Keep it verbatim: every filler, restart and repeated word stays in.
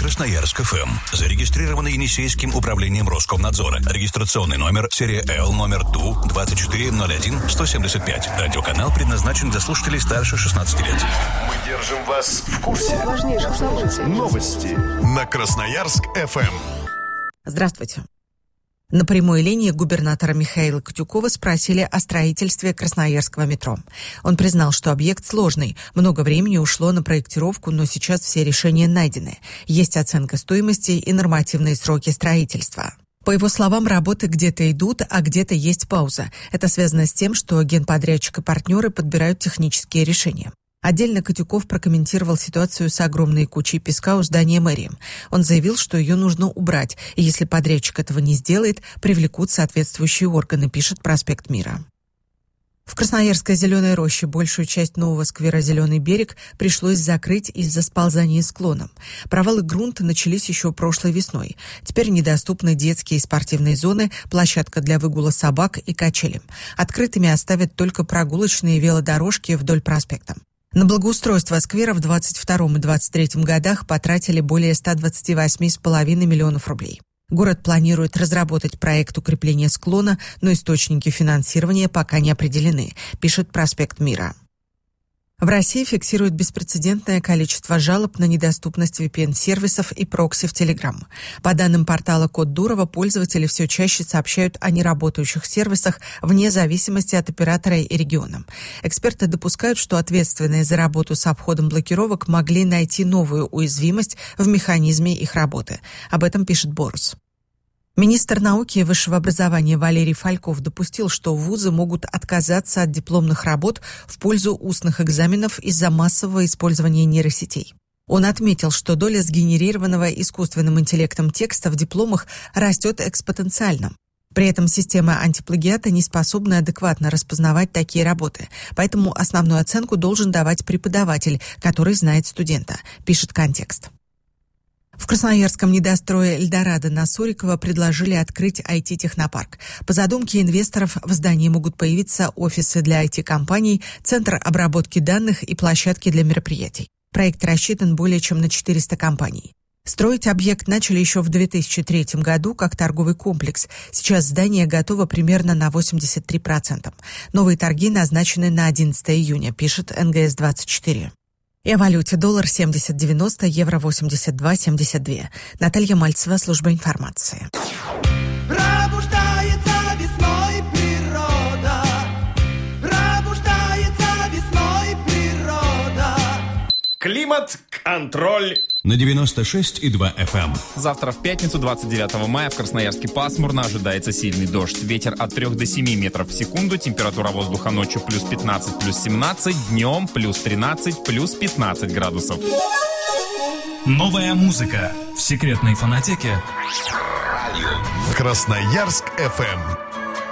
Красноярск эф эм. Зарегистрированы Енисейским управлением Роскомнадзора. Регистрационный номер серия Л номер Ту двадцать четыре ноль один сто семьдесят пять. Радиоканал предназначен для слушателей старше шестнадцати лет. Мы держим вас в курсе важнейших событий. Новости на Красноярск эф эм. Здравствуйте. На прямой линии губернатора Михаила Котюкова спросили о строительстве Красноярского метро. Он признал, что объект сложный, много времени ушло на проектировку, но сейчас все решения найдены. Есть оценка стоимости и нормативные сроки строительства. По его словам, работы где-то идут, а где-то есть пауза. Это связано с тем, что генподрядчик и партнеры подбирают технические решения. Отдельно Котюков прокомментировал ситуацию с огромной кучей песка у здания мэрии. Он заявил, что ее нужно убрать, и если подрядчик этого не сделает, привлекут соответствующие органы, пишет «Проспект Мира». В Красноярской Зеленой роще большую часть нового сквера «Зеленый берег» пришлось закрыть из-за сползания склоном. Провалы грунта начались еще прошлой весной. Теперь недоступны детские и спортивные зоны, площадка для выгула собак и качели. Открытыми оставят только прогулочные велодорожки вдоль проспекта. На благоустройство сквера в двадцать втором и двадцать третьем годах потратили более ста двадцати восьми с половиной миллионов рублей. Город планирует разработать проект укрепления склона, но источники финансирования пока не определены, пишет «Проспект Мира». В России фиксируют беспрецедентное количество жалоб на недоступность ви пи эн-сервисов и прокси в Telegram. По данным портала Код Дурова, пользователи все чаще сообщают о неработающих сервисах вне зависимости от оператора и региона. Эксперты допускают, что ответственные за работу с обходом блокировок могли найти новую уязвимость в механизме их работы. Об этом пишет Борус. Министр науки и высшего образования Валерий Фальков допустил, что вузы могут отказаться от дипломных работ в пользу устных экзаменов из-за массового использования нейросетей. Он отметил, что доля сгенерированного искусственным интеллектом текста в дипломах растет экспоненциально. При этом система антиплагиата не способна адекватно распознавать такие работы, поэтому основную оценку должен давать преподаватель, который знает студента, пишет «Контекст». В красноярском недострое «Эльдорадо» на Сурикова предложили открыть ай ти-технопарк. По задумке инвесторов в здании могут появиться офисы для ай ти-компаний, центр обработки данных и площадки для мероприятий. Проект рассчитан более чем на четыреста компаний. Строить объект начали еще в две тысячи третьем году как торговый комплекс. Сейчас здание готово примерно на восемьдесят три процента. Новые торги назначены на одиннадцатого июня, пишет эн гэ эс двадцать четыре. И о валюте: доллар семьдесят девяносто, евро восемьдесят два семьдесят два. Наталья Мальцева, служба информации. Пробуждается весной природа, пробуждается весной природа. Климат-контроль на девяносто шесть и два эф эм. Завтра в пятницу, двадцать девятого мая, в Красноярске пасмурно, ожидается сильный дождь. Ветер от трёх до семи метров в секунду, температура воздуха ночью плюс пятнадцать, плюс семнадцать, днем плюс тринадцать, плюс пятнадцать градусов. Новая музыка в секретной фонотеке Красноярск эф эм.